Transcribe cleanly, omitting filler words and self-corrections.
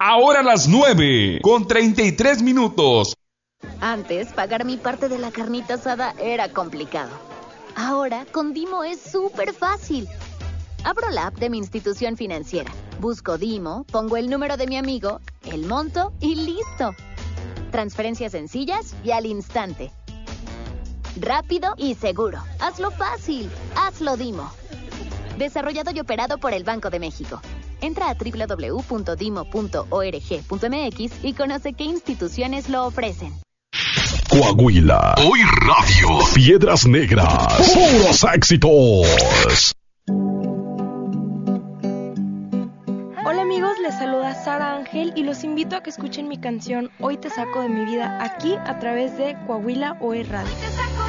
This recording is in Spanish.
Ahora las 9:33. Antes, pagar mi parte de la carnita asada era complicado. Ahora, con Dimo es súper fácil. Abro la app de mi institución financiera, busco Dimo, pongo el número de mi amigo, el monto y listo. Transferencias sencillas y al instante. Rápido y seguro. Hazlo fácil. Hazlo Dimo. Desarrollado y operado por el Banco de México. Entra a www.dimo.org.mx y conoce qué instituciones lo ofrecen. Coahuila. Hoy Radio. Piedras Negras. Puros éxitos. Hola amigos, les saluda Sara Ángel y los invito a que escuchen mi canción Hoy te saco de mi vida aquí a través de Coahuila Hoy Radio.